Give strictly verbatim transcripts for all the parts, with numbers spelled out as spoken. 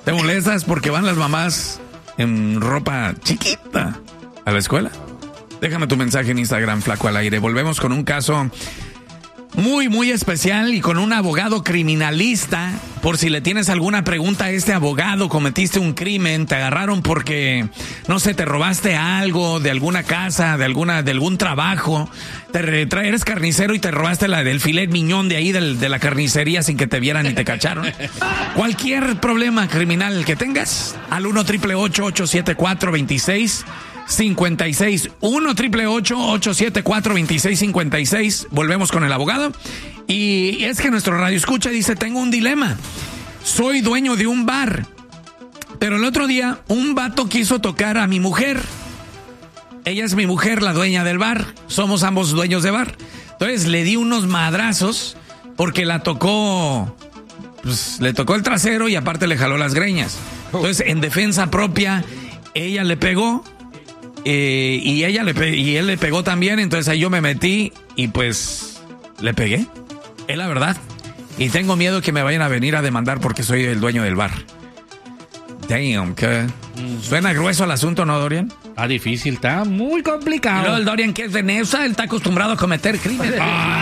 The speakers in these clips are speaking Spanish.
¿Te molestas porque van las mamás en ropa chiquita a la escuela? Déjame tu mensaje en Instagram, Flaco al Aire. Volvemos con un caso muy, muy especial y con un abogado criminalista. Por si le tienes alguna pregunta a este abogado, cometiste un crimen, te agarraron porque, no sé, te robaste algo de alguna casa, de alguna, de algún trabajo, te re, eres carnicero y te robaste la del filet miñón de ahí, del, de la carnicería sin que te vieran y te cacharon. Cualquier problema criminal que tengas, al uno triple ocho, ocho siete cuatro, veintiséis cincuenta y seis, uno triple ocho, ocho siete cuatro, veintiséis cincuenta y seis. Volvemos con el abogado. Y es que nuestro radio escucha dice, tengo un dilema. Soy dueño de un bar, pero el otro día un vato quiso tocar a mi mujer. Ella es mi mujer, la dueña del bar. Somos ambos dueños de bar. Entonces le di unos madrazos porque la tocó, pues, le tocó el trasero y aparte le jaló las greñas. Entonces, en defensa propia, ella le pegó. Eh, y ella le pe- y él le pegó también, entonces ahí yo me metí y pues le pegué, es la verdad. Y tengo miedo que me vayan a venir a demandar porque soy el dueño del bar. Damn, que suena grueso el asunto, ¿no, Dorian? Está difícil, está muy complicado. Y luego el Dorian, que es de Nesa, él está acostumbrado a cometer crímenes.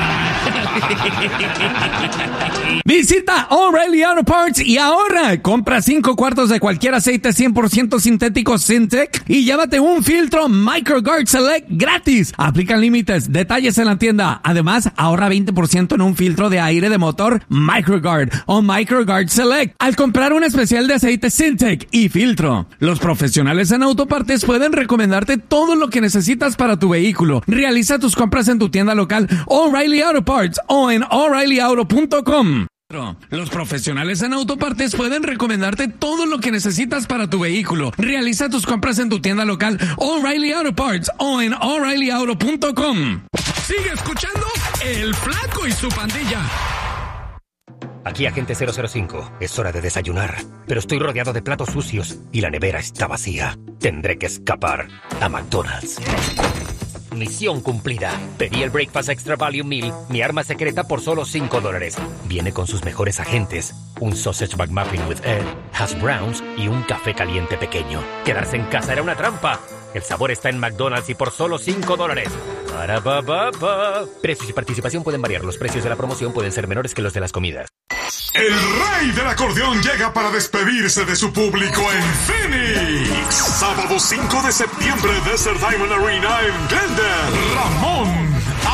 Visita O'Reilly Auto Parts y ahorra. Compra cinco cuartos de cualquier aceite cien por ciento sintético Syntec y llévate un filtro MicroGuard Select gratis. Aplican límites, detalles en la tienda. Además, ahorra veinte por ciento en un filtro de aire de motor MicroGuard o MicroGuard Select al comprar un especial de aceite Syntec y filtro. Los profesionales en autopartes pueden recomendarte todo lo que necesitas para tu vehículo. Realiza tus compras en tu tienda local O'Reilly Auto Parts o en O'Reilly Auto punto com. Los profesionales en autopartes pueden recomendarte todo lo que necesitas para tu vehículo. Realiza tus compras en tu tienda local O'Reilly Auto Parts o en O'Reilly Auto punto com. Sigue escuchando El Flaco y su pandilla. Aquí Agente cero cero cinco. Es hora de desayunar, pero estoy rodeado de platos sucios y la nevera está vacía. Tendré que escapar a McDonald's. Misión cumplida. Pedí el Breakfast Extra Value Meal, mi arma secreta, por solo cinco dólares. Viene con sus mejores agentes, un Sausage McMuffin with Ed, hash browns y un café caliente pequeño. Quedarse en casa era una trampa. El sabor está en McDonald's y por solo cinco dólares. Para pa, pa, pa. Precios y participación pueden variar. Los precios de la promoción pueden ser menores que los de las comidas. El rey del acordeón llega para despedirse de su público en Phoenix. Sábado cinco de septiembre, Desert Diamond Arena en Glendale. Ramón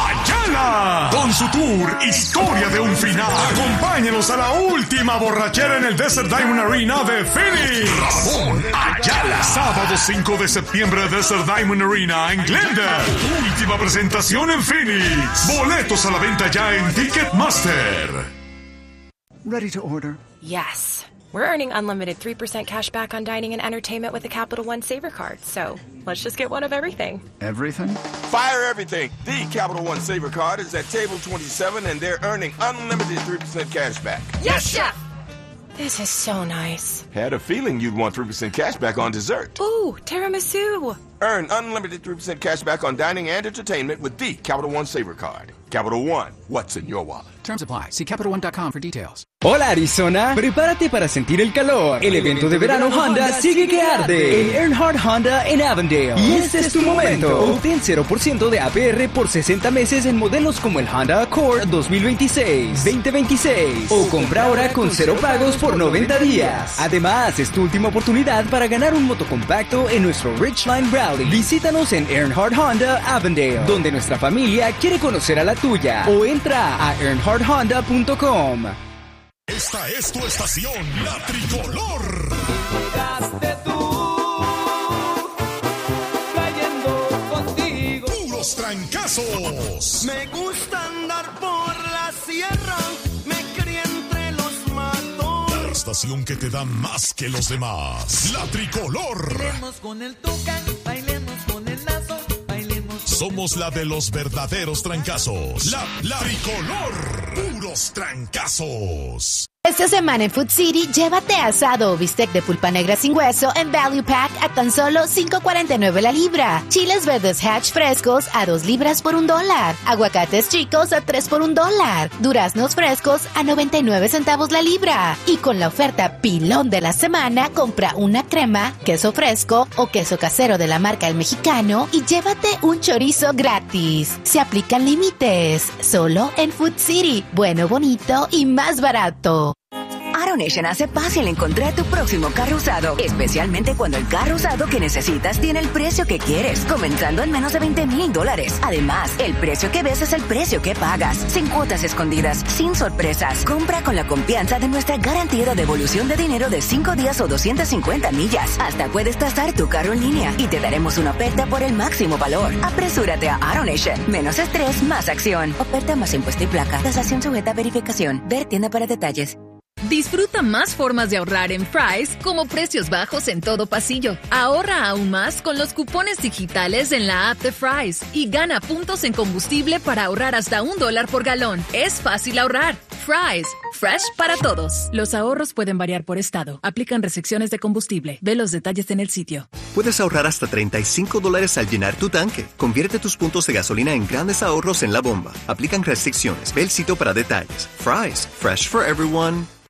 Ayala con su tour Historia de un Final. Acompáñenos a la última borrachera en el Desert Diamond Arena de Phoenix. Ramón Ayala. Sábado cinco de septiembre, Desert Diamond Arena en Glendale. Última presentación en Phoenix. Boletos a la venta ya en Ticketmaster. Ready to order? Yes. We're earning unlimited three percent cash back on dining and entertainment with the Capital One Saver Card. So let's just get one of everything. Everything? Fire everything. The Capital One Saver Card is at table twenty-seven and they're earning unlimited three percent cash back. Yes, Chef! This is so nice. Had a feeling you'd want three percent cash back on dessert. Ooh, tiramisu. Earn unlimited three percent cash back on dining and entertainment with the Capital One Saver Card. Capital One, what's in your wallet? Terms apply. See Capital One dot com for details. Hola Arizona, prepárate para sentir el calor. El evento de verano Honda sigue que arde en Earnhardt Honda en Avondale. Y este es tu momento. Obtén cero por ciento de A P R por sesenta meses en modelos como el Honda Accord dos mil veintiséis, veinte veintiséis o compra ahora con cero pagos por noventa días. Además, es tu última oportunidad para ganar un motocompacto en nuestro Ridgeline Rally. Visítanos en Earnhardt Honda Avondale, donde nuestra familia quiere conocer a la tuya, o entra a earnhardt honda punto com. Esta es tu estación, La Tricolor. Llegaste tú, trayendo contigo Puros trancazos. Me gusta andar por la sierra, me crié entre los matos. La estación que te da más que los demás. La Tricolor. Bailemos con el tucán, bailemos con el lazo, bailemos. Somos la de los verdaderos trancazos. La, la Tricolor. Puros trancazos. Esta semana en Food City, llévate asado o bistec de pulpa negra sin hueso en Value Pack a tan solo cinco cuarenta y nueve la libra. Chiles verdes Hatch frescos a dos libras por un dólar. Aguacates chicos a tres por un dólar. Duraznos frescos a noventa y nueve centavos la libra. Y con la oferta pilón de la semana, compra una crema, queso fresco o queso casero de la marca El Mexicano y llévate un chorizo gratis. Se aplican límites. Solo en Food City. Bueno, bonito y más barato. AutoNation hace fácil encontrar tu próximo carro usado, especialmente cuando el carro usado que necesitas tiene el precio que quieres, comenzando en menos de veinte mil dólares. Además, el precio que ves es el precio que pagas, sin cuotas escondidas, sin sorpresas. Compra con la confianza de nuestra garantía de devolución de dinero de cinco días o doscientas cincuenta millas. Hasta puedes tasar tu carro en línea y te daremos una oferta por el máximo valor. Apresúrate a AutoNation. Menos estrés, más acción. Oferta más impuesto y placa. Tasación sujeta a verificación. Ver tienda para detalles. Disfruta más formas de ahorrar en Fry's, como precios bajos en todo pasillo. Ahorra aún más con los cupones digitales en la app de Fry's y gana puntos en combustible para ahorrar hasta un dólar por galón. Es fácil ahorrar. Fry's, fresh para todos. Los ahorros pueden variar por estado. Aplican restricciones de combustible. Ve los detalles en el sitio. Puedes ahorrar hasta treinta y cinco dólares al llenar tu tanque. Convierte tus puntos de gasolina en grandes ahorros en la bomba. Aplican restricciones. Ve el sitio para detalles. Fry's, fresh for everyone.